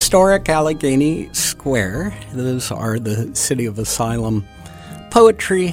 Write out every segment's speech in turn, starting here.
historic Allegheny Square. Those are the City of Asylum poetry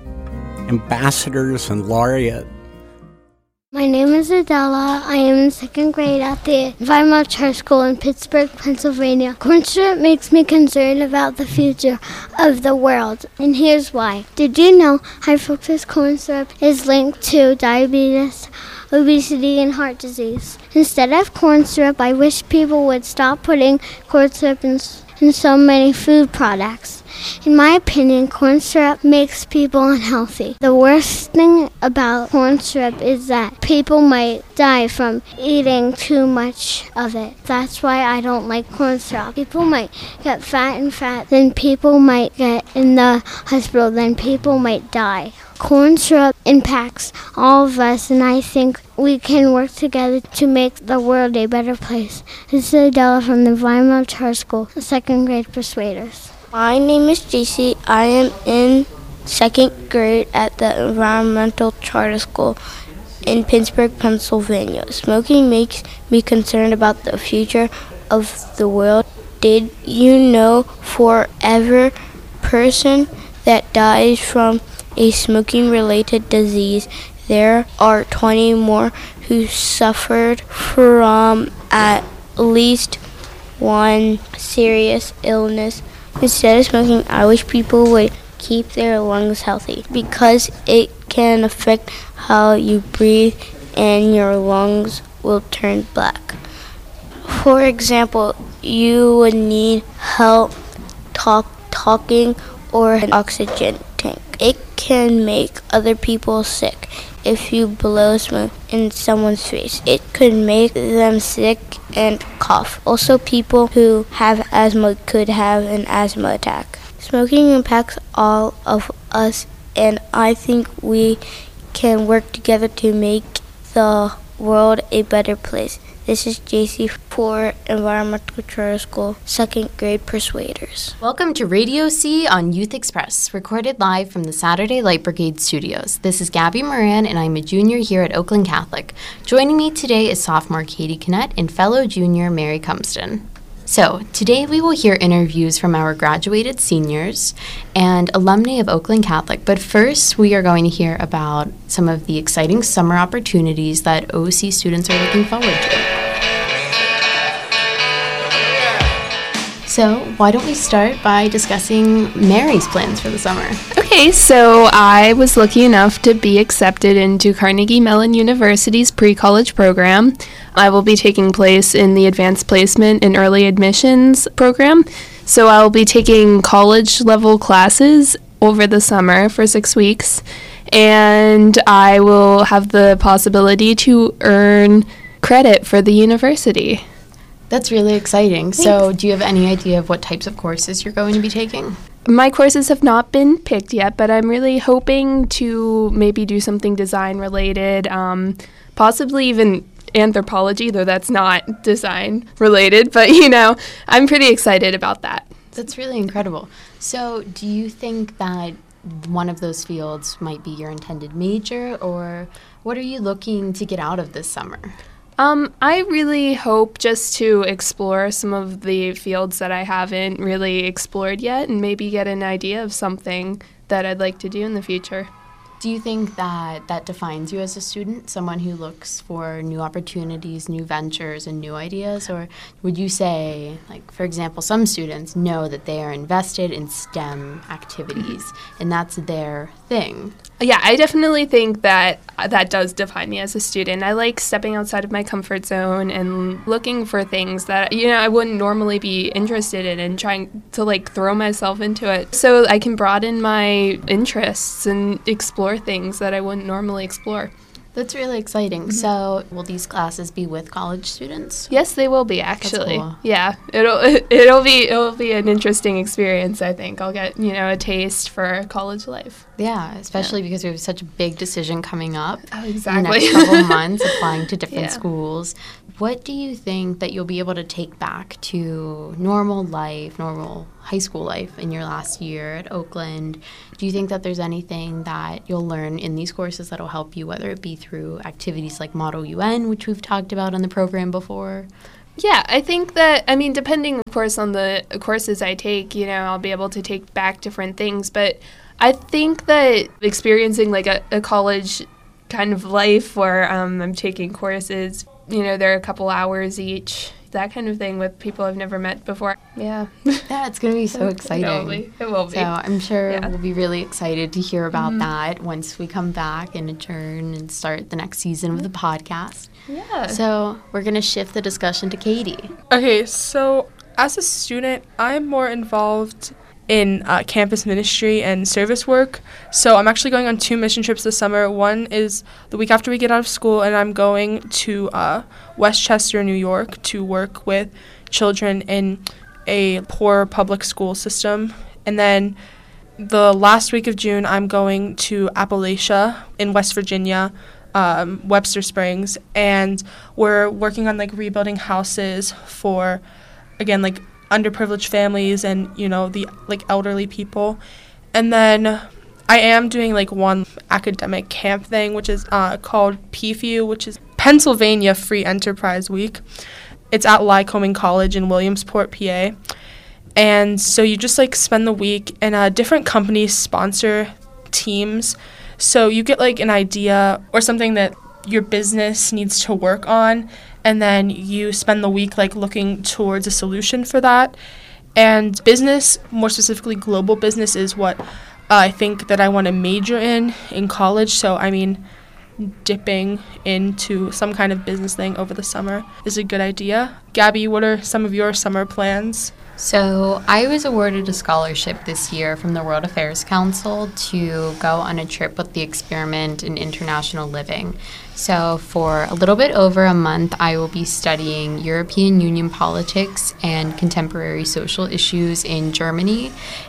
ambassadors and laureate. My name is Adela. I am in second grade at the Environmental Charter School in Pittsburgh, Pennsylvania. Corn syrup makes me concerned about the future of the world, and here's why. Did you know high fructose corn syrup is linked to diabetes, obesity, and heart disease? Instead of corn syrup, I wish people would stop putting corn syrup in so many food products. In my opinion, corn syrup makes people unhealthy. The worst thing about corn syrup is that people might die from eating too much of it. That's why I don't like corn syrup. People might get fat, then people might get in the hospital, then people might die. Corn syrup impacts all of us, and I think we can work together to make the world a better place. This is Adela from the Environmental Charter School, second grade Persuaders. My name is JC. I am in second grade at the Environmental Charter School in Pittsburgh, Pennsylvania. Smoking makes me concerned about the future of the world. Did you know for every person that dies from a smoking-related disease, there are 20 more who suffered from at least one serious illness? Instead of smoking, I wish people would keep their lungs healthy because it can affect how you breathe and your lungs will turn black. For example, you would need help talking or an oxygen tank. It can make other people sick if you blow smoke in someone's face. It could make them sick and cough. Also, people who have asthma could have an asthma attack. Smoking impacts all of us, and I think we can work together to make the world a better place. This is JC for Environmental Charter School, second grade Persuaders. Welcome to Radio C on Youth Express, recorded live from the Saturday Light Brigade studios. This is Gabby Moran, and I'm a junior here at Oakland Catholic. Joining me today is sophomore Katie Kinnett and fellow junior Mary Cumston. So, today we will hear interviews from our graduated seniors and alumni of Oakland Catholic, but first we are going to hear about some of the exciting summer opportunities that OC students are looking forward to. So, why don't we start by discussing Mary's plans for the summer? Okay, so I was lucky enough to be accepted into Carnegie Mellon University's pre-college program. I will be taking place in the Advanced Placement and Early Admissions program. So I will be taking college-level classes over the summer for 6 weeks, and I will have the possibility to earn credit for the university. That's really exciting. Thanks. So, do you have any idea of what types of courses you're going to be taking? My courses have not been picked yet, but I'm really hoping to maybe do something design-related, possibly even anthropology, though that's not design-related. But, I'm pretty excited about that. That's really incredible. So, do you think that one of those fields might be your intended major, or what are you looking to get out of this summer? I really hope just to explore some of the fields that I haven't really explored yet and maybe get an idea of something that I'd like to do in the future. Do you think that that defines you as a student, someone who looks for new opportunities, new ventures, and new ideas? Or would you say, like, for example, some students know that they are invested in STEM activities, and that's their thing? Yeah, I definitely think that that does define me as a student. I like stepping outside of my comfort zone and looking for things that, I wouldn't normally be interested in and trying to, throw myself into it so I can broaden my interests and explore things that I wouldn't normally explore. That's really exciting. Mm-hmm. So, will these classes be with college students? Yes, they will be, actually. That's cool. Yeah, it'll be an interesting experience, I think. I'll get, a taste for college life. Yeah, especially because we have such a big decision coming up. Oh, exactly. In the next couple of months, applying to different schools. What do you think that you'll be able to take back to normal life, normal high school life in your last year at Oakland? Do you think that there's anything that you'll learn in these courses that'll help you, whether it be through activities like Model UN, which we've talked about on the program before? Yeah, I think that, depending, of course, on the courses I take, I'll be able to take back different things. But I think that experiencing like a college kind of life where I'm taking courses, they're a couple hours each, that kind of thing with people I've never met before. Yeah. Yeah, it's going to be so exciting. It will be. So I'm sure we'll be really excited to hear about that once we come back and adjourn and start the next season of the podcast. Yeah. So we're going to shift the discussion to Katie. Okay, so as a student, I'm more involved in campus ministry and service work. So I'm actually going on 2 mission trips this summer. One is the week after we get out of school, and I'm going to Westchester, New York, to work with children in a poor public school system. And then the last week of June, I'm going to Appalachia in West Virginia, Webster Springs, and we're working on like rebuilding houses for, again, like underprivileged families and, the like elderly people. And then I am doing like one academic camp thing, which is called PFU, which is Pennsylvania Free Enterprise Week. It's at Lycoming College in Williamsport, PA. And so you just like spend the week, and different companies sponsor teams. So you get like an idea or something that your business needs to work on, and then you spend the week like looking towards a solution for that. And business, more specifically global business, is what I think that I want to major in college. So dipping into some kind of business thing over the summer is a good idea. Gabby, what are some of your summer plans? So I was awarded a scholarship this year from the World Affairs Council to go on a trip with the Experiment in International Living. So for a little bit over a month, I will be studying European Union politics and contemporary social issues in Germany.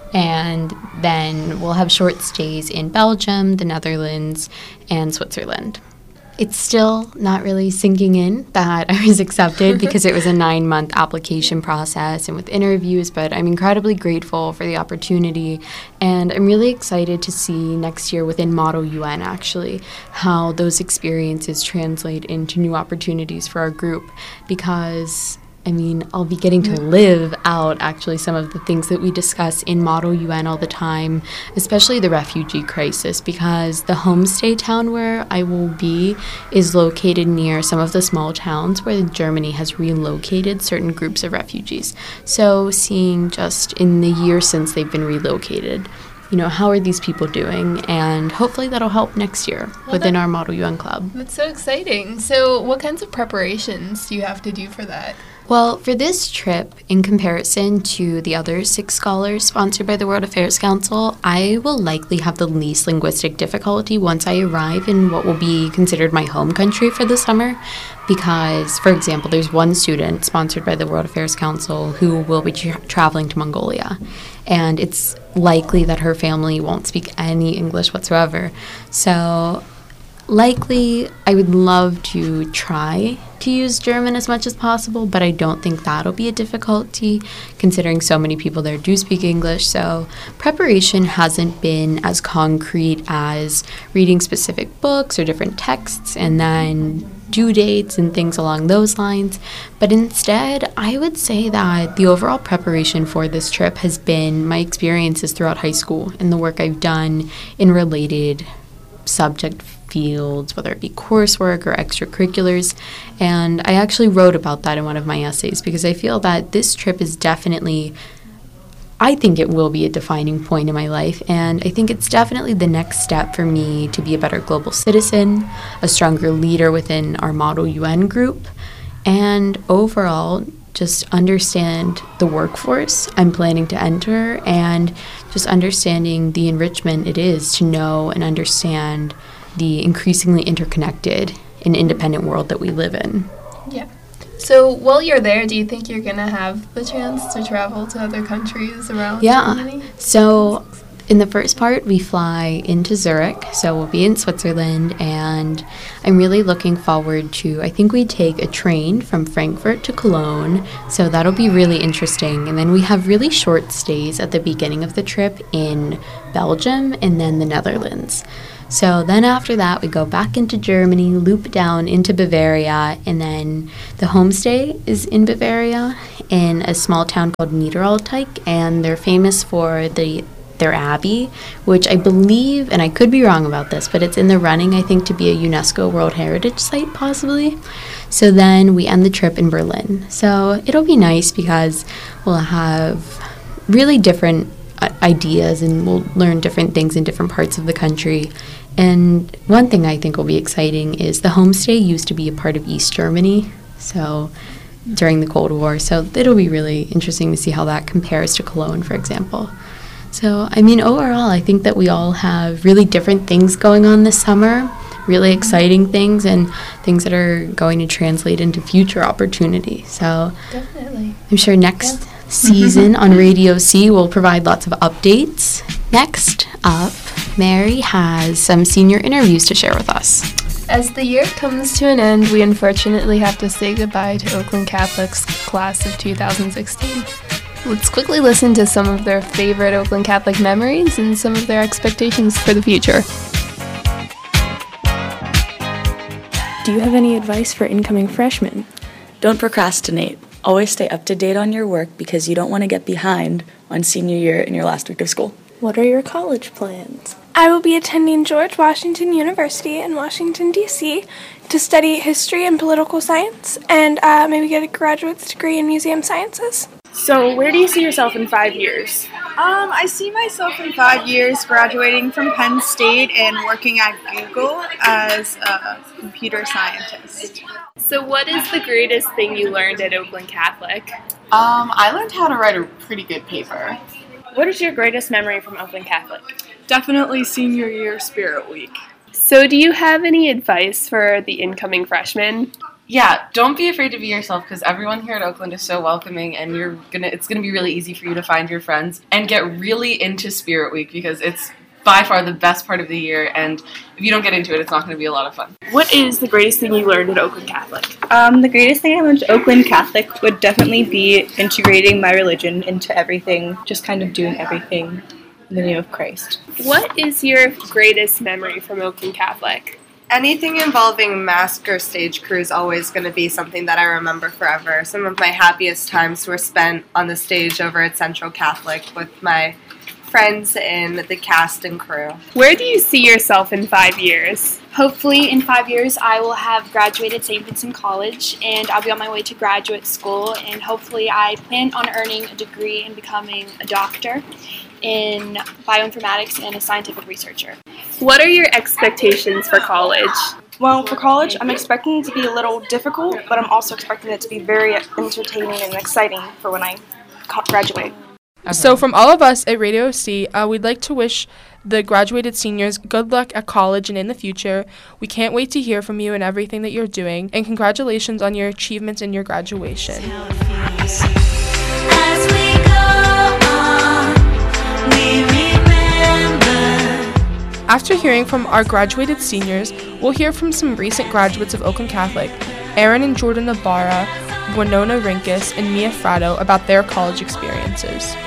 And then we'll have short stays in Belgium, the Netherlands, and Switzerland. It's still not really sinking in that I was accepted because it was a 9-month application process and with interviews, but I'm incredibly grateful for the opportunity, and I'm really excited to see next year within Model UN actually how those experiences translate into new opportunities for our group, because I'll be getting to live out actually some of the things that we discuss in Model UN all the time, especially the refugee crisis, because the homestay town where I will be is located near some of the small towns where Germany has relocated certain groups of refugees. So seeing just in the year since they've been relocated, how are these people doing? And hopefully that'll help next year within our Model UN Club. That's so exciting. So what kinds of preparations do you have to do for that? Well, for this trip, in comparison to the other 6 scholars sponsored by the World Affairs Council, I will likely have the least linguistic difficulty once I arrive in what will be considered my home country for the summer. Because, for example, there's one student sponsored by the World Affairs Council who will be traveling to Mongolia. And it's likely that her family won't speak any English whatsoever. So likely, I would love to try to use German as much as possible, but I don't think that'll be a difficulty considering so many people there do speak English. So preparation hasn't been as concrete as reading specific books or different texts and then due dates and things along those lines. But instead, I would say that the overall preparation for this trip has been my experiences throughout high school and the work I've done in related subject fields, whether it be coursework or extracurriculars. And I actually wrote about that in one of my essays because I feel that this trip is definitely, I think it will be a defining point in my life, and I think it's definitely the next step for me to be a better global citizen, a stronger leader within our Model UN group, and overall just understand the workforce I'm planning to enter and just understanding the enrichment it is to know and understand the increasingly interconnected and independent world that we live in. Yeah. So while you're there, do you think you're going to have the chance to travel to other countries around Germany? So in the first part, we fly into Zurich, so we'll be in Switzerland, and I'm really looking forward to, I think we take a train from Frankfurt to Cologne, so that'll be really interesting. And then we have really short stays at the beginning of the trip in Belgium and then the Netherlands. So then after that, we go back into Germany, loop down into Bavaria, and then the homestay is in Bavaria in a small town called Niederalteich, and they're famous for their abbey, which I believe, and I could be wrong about this, but it's in the running, I think, to be a UNESCO World Heritage Site, possibly. So then we end the trip in Berlin. So it'll be nice because we'll have really different ideas and we'll learn different things in different parts of the country. And one thing I think will be exciting is the homestay used to be a part of East Germany, so during the Cold War. So it'll be really interesting to see how that compares to Cologne, for example. So, I mean, overall, I think that we all have really different things going on this summer, really exciting things and things that are going to translate into future opportunity. So Definitely. I'm sure next season on Radio C will provide lots of updates. Next up, Mary has some senior interviews to share with us. As the year comes to an end, we unfortunately have to say goodbye to Oakland Catholic's class of 2016. Let's quickly listen to some of their favorite Oakland Catholic memories and some of their expectations for the future. Do you have any advice for incoming freshmen? Don't procrastinate. Always stay up to date on your work because you don't want to get behind on senior year in your last week of school. What are your college plans? I will be attending George Washington University in Washington, D.C. to study history and political science and maybe get a graduate's degree in museum sciences. So, where do you see yourself in 5 years? I see myself in 5 years graduating from Penn State and working at Google as a computer scientist. So what is the greatest thing you learned at Oakland Catholic? I learned how to write a pretty good paper. What is your greatest memory from Oakland Catholic? Definitely senior year Spirit Week. So do you have any advice for the incoming freshmen? Yeah, don't be afraid to be yourself because everyone here at Oakland is so welcoming and it's gonna be really easy for you to find your friends and get really into Spirit Week because it's by far the best part of the year, and if you don't get into it, it's not going to be a lot of fun. What is the greatest thing you learned at Oakland Catholic? The greatest thing I learned at Oakland Catholic would definitely be integrating my religion into everything, just kind of doing everything in the name of Christ. What is your greatest memory from Oakland Catholic? Anything involving mask or stage crew is always going to be something that I remember forever. Some of my happiest times were spent on the stage over at Central Catholic with my friends in the cast and crew. Where do you see yourself in 5 years? Hopefully in 5 years I will have graduated St. Vincent College and I'll be on my way to graduate school, and hopefully I plan on earning a degree and becoming a doctor in bioinformatics and a scientific researcher. What are your expectations for college? Well, for college, I'm expecting it to be a little difficult, but I'm also expecting it to be very entertaining and exciting for when I graduate. Okay. So from all of us at Radio C, we'd like to wish the graduated seniors good luck at college and in the future. We can't wait to hear from you and everything that you're doing, and congratulations on your achievements in your graduation. As we go on, we remember. After hearing from our graduated seniors, we'll hear from some recent graduates of Oakland Catholic, Aaron and Jordan Ibarra, Winona Rinkus, and Mia Fratto about their college experiences.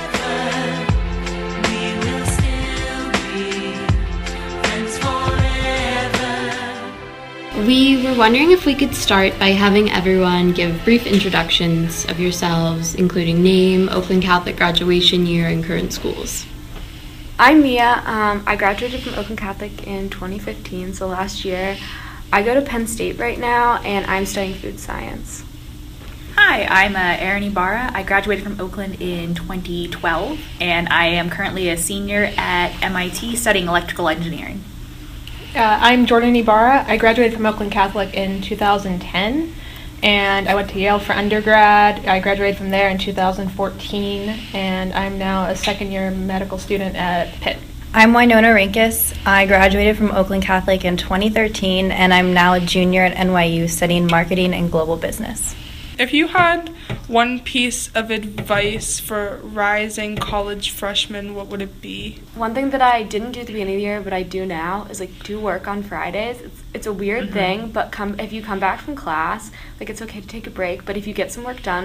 We were wondering if we could start by having everyone give brief introductions of yourselves, including name, Oakland Catholic graduation year, and current schools. I'm Mia. I graduated from Oakland Catholic in 2015, so last year. I go to Penn State right now, and I'm studying food science. Hi, I'm Erin Ibarra. I graduated from Oakland in 2012, and I am currently a senior at MIT studying electrical engineering. I'm Jordan Ibarra. I graduated from Oakland Catholic in 2010, and I went to Yale for undergrad. I graduated from there in 2014, and I'm now a second-year medical student at Pitt. I'm Winona Rinkus. I graduated from Oakland Catholic in 2013, and I'm now a junior at NYU studying marketing and global business. If you had one piece of advice for rising college freshmen, what would it be? One thing that I didn't do at the beginning of the year, but I do now, is do work on Fridays. It's a weird thing, but if you come back from class, it's okay to take a break, but if you get some work done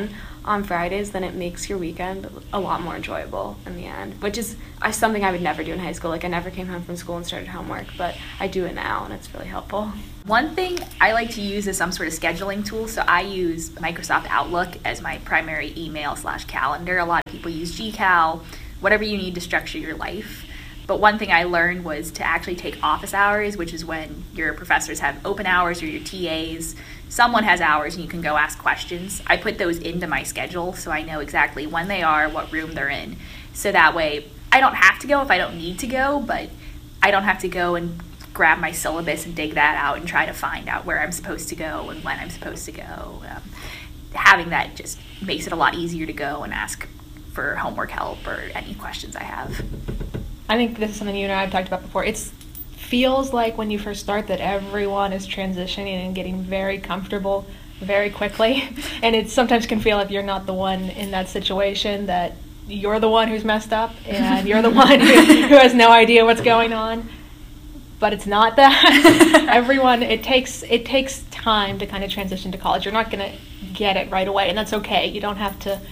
on Fridays, then it makes your weekend a lot more enjoyable in the end, which is something I would never do in high school. Like, I never came home from school and started homework, but I do it now, and it's really helpful. One thing I like to use is some sort of scheduling tool. So I use Microsoft Outlook as my primary email/calendar. A lot of people use GCal, whatever you need to structure your life. But one thing I learned was to actually take office hours, which is when your professors have open hours or your TAs. Someone has hours and you can go ask questions. I put those into my schedule so I know exactly when they are, what room they're in. So that way I don't have to go if I don't need to go, but I don't have to go and grab my syllabus and dig that out and try to find out where I'm supposed to go and when I'm supposed to go. Having that just makes it a lot easier to go and ask for homework help or any questions I have. I think this is something you and I have talked about before. It feels like when you first start that everyone is transitioning and getting very comfortable very quickly. And it sometimes can feel, if you're not the one in that situation, that you're the one who's messed up and you're the one who has no idea what's going on. But it's not that. Everyone, it takes time to kind of transition to college. You're not going to get it right away, and that's okay. You don't have to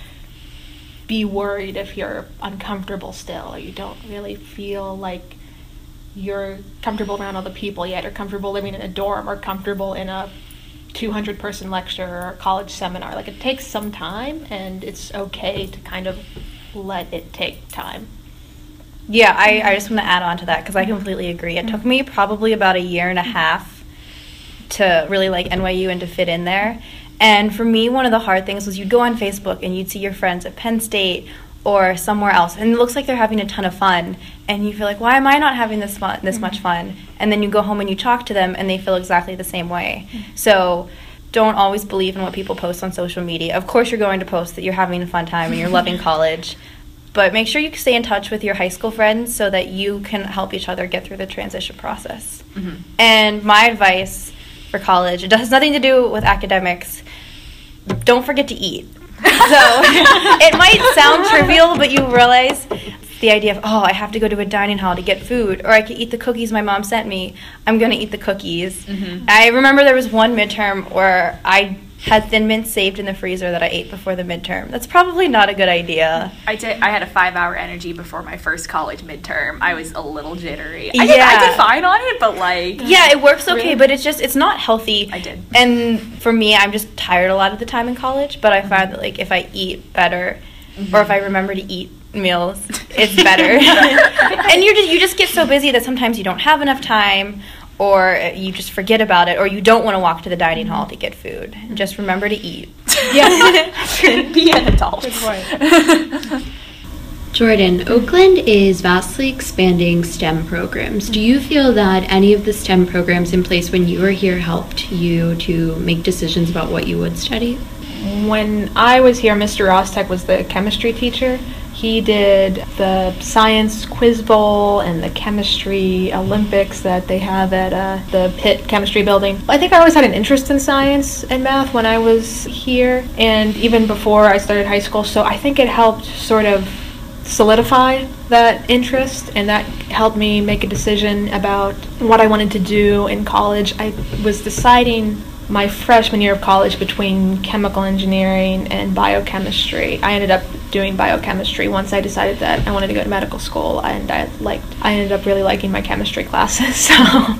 be worried if you're uncomfortable still, or you don't really feel like you're comfortable around other people yet, or comfortable living in a dorm, or comfortable in a 200-person lecture or a college seminar. Like, it takes some time, and it's okay to kind of let it take time. Yeah, I just want to add on to that because I completely agree. It took me probably about a year and a half to really like NYU and to fit in there. And for me, one of the hard things was you'd go on Facebook and you'd see your friends at Penn State or somewhere else, and it looks like they're having a ton of fun, and you feel like, why am I not having this much fun? And then you go home and you talk to them, and they feel exactly the same way. So don't always believe in what people post on social media. Of course you're going to post that you're having a fun time and you're loving college, but make sure you stay in touch with your high school friends so that you can help each other get through the transition process. Mm-hmm. And my advice for college, it has nothing to do with academics. Don't forget to eat. So it might sound trivial, but you realize the idea of, I have to go to a dining hall to get food, or I can eat the cookies my mom sent me. I'm going to eat the cookies. Mm-hmm. I remember there was one midterm where I had Thin Mints saved in the freezer that I ate before the midterm. That's probably not a good idea. I had a 5-hour energy before my first college midterm. I was a little jittery. I did fine on it, but yeah, it works okay, but it's not healthy. I did. And for me, I'm just tired a lot of the time in college, but I find that like if I eat better, or if I remember to eat meals, it's better. And you just get so busy that sometimes you don't have enough time, or you just forget about it, or you don't want to walk to the dining hall to get food. Just remember to eat. Yeah. Be an adult. Good point. Jordan, Oakland is vastly expanding STEM programs. Do you feel that any of the STEM programs in place when you were here helped you to make decisions about what you would study? When I was here, Mr. Rostek was the chemistry teacher. He did the science quiz bowl and the chemistry Olympics that they have at the Pitt Chemistry Building. I think I always had an interest in science and math when I was here, and even before I started high school, so I think it helped sort of solidify that interest, and that helped me make a decision about what I wanted to do in college. I was deciding my freshman year of college between chemical engineering and biochemistry. I ended up doing biochemistry once I decided that I wanted to go to medical school, and I ended up really liking my chemistry classes, so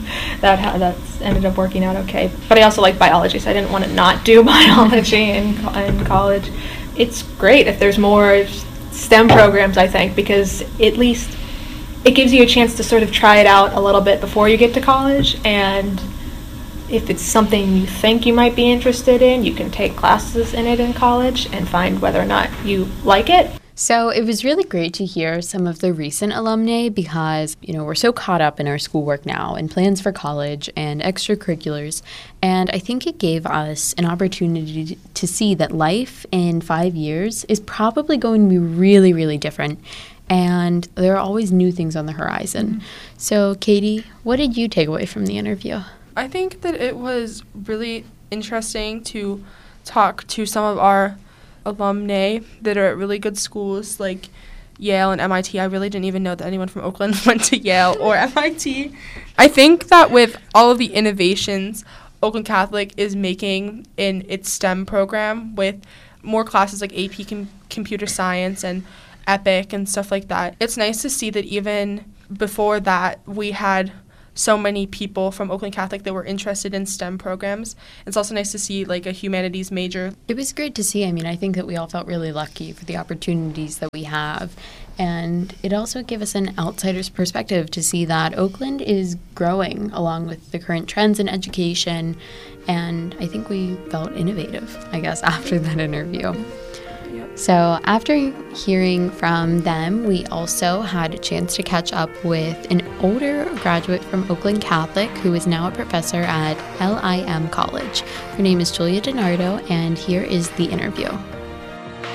that ended up working out okay. But I also like biology, so I didn't want to not do biology in college. It's great if there's more STEM programs, I think, because at least it gives you a chance to sort of try it out a little bit before you get to college, and if it's something you think you might be interested in, you can take classes in it in college and find whether or not you like it. So it was really great to hear some of the recent alumni because, we're so caught up in our schoolwork now and plans for college and extracurriculars. And I think it gave us an opportunity to see that life in 5 years is probably going to be really, really different. And there are always new things on the horizon. Mm-hmm. So, Katie, what did you take away from the interview? I think that it was really interesting to talk to some of our alumni that are at really good schools like Yale and MIT. I really didn't even know that anyone from Oakland went to Yale or MIT. I think that with all of the innovations Oakland Catholic is making in its STEM program with more classes like AP Computer Science and EPIC and stuff like that. It's nice to see that even before that, we had so many people from Oakland Catholic that were interested in STEM programs. It's also nice to see like a humanities major. It was great to see. I mean, I think that we all felt really lucky for the opportunities that we have. And it also gave us an outsider's perspective to see that Oakland is growing along with the current trends in education. And I think we felt innovative, I guess, after that interview. So after hearing from them, we also had a chance to catch up with an older graduate from Oakland Catholic who is now a professor at LIM College. Her name is Julia DiNardo, and here is the interview.